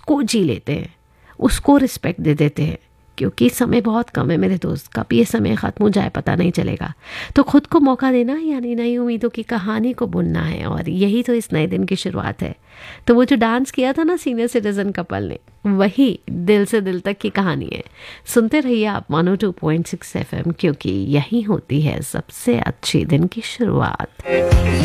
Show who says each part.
Speaker 1: उसको जी लेते हैं, उसको रिस्पेक्ट दे देते हैं, क्योंकि समय बहुत कम है मेरे दोस्त, कब ये समय ख़त्म हो जाए पता नहीं चलेगा। तो खुद को मौका देना यानी नई उम्मीदों की कहानी को बुनना है, और यही तो इस नए दिन की शुरुआत है। तो वो जो डांस किया था ना सीनियर सिटीजन कपल ने, वही दिल से दिल तक की कहानी है। सुनते रहिए आप 102.6 FM, क्योंकि यही होती है सबसे अच्छी दिन की शुरुआत।